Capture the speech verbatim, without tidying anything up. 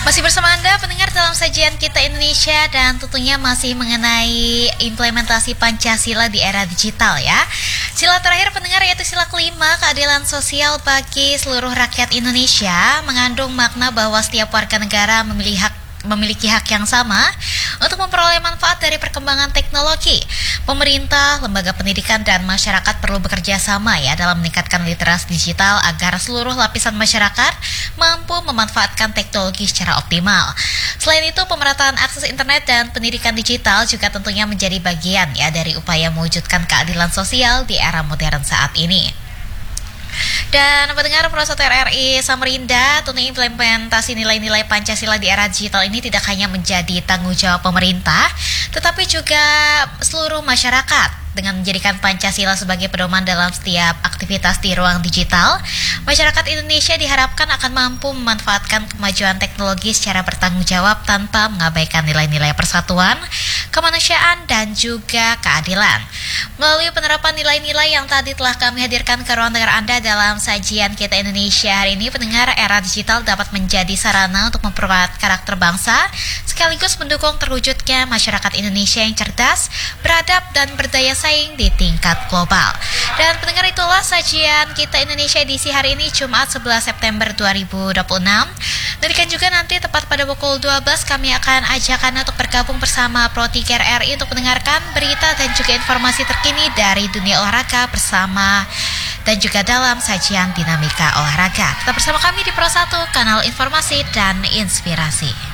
Masih bersama Anda pendengar dalam sajian Kita Indonesia dan tentunya masih mengenai implementasi Pancasila di era digital ya. Sila terakhir pendengar yaitu sila kelima, keadilan sosial bagi seluruh rakyat Indonesia, mengandung makna bahwa setiap warga negara memiliki hak memiliki hak yang sama untuk memperoleh manfaat dari perkembangan teknologi. Pemerintah, lembaga pendidikan, dan masyarakat perlu bekerja sama ya dalam meningkatkan literasi digital agar seluruh lapisan masyarakat mampu memanfaatkan teknologi secara optimal. Selain itu, pemerataan akses internet dan pendidikan digital juga tentunya menjadi bagian ya dari upaya mewujudkan keadilan sosial di era modern saat ini. Dan pendengar Prosot R R I Samarinda, tentunya implementasi nilai-nilai Pancasila di era digital ini tidak hanya menjadi tanggung jawab pemerintah, tetapi juga seluruh masyarakat. Dengan menjadikan Pancasila sebagai pedoman dalam setiap aktivitas di ruang digital, masyarakat Indonesia diharapkan akan mampu memanfaatkan kemajuan teknologi secara bertanggung jawab tanpa mengabaikan nilai-nilai persatuan, kemanusiaan, dan juga keadilan. Melalui penerapan nilai-nilai yang tadi telah kami hadirkan ke ruang dengar Anda dalam sajian Kita Indonesia hari ini, pendengar, era digital dapat menjadi sarana untuk memperkuat karakter bangsa, sekaligus mendukung terwujudnya masyarakat Indonesia yang cerdas, beradab, dan berdaya saing di tingkat global. Dan pendengar, itulah sajian Kita Indonesia edisi hari ini Jumat sebelas September dua ribu dua puluh enam. Nantikan juga nanti tepat pada pukul dua belas kami akan ajak Anda untuk bergabung bersama Pro tiga R R I untuk mendengarkan berita dan juga informasi terkini dari dunia olahraga bersama dan juga dalam sajian Dinamika Olahraga. Tetap bersama kami di Pro satu, kanal informasi dan inspirasi.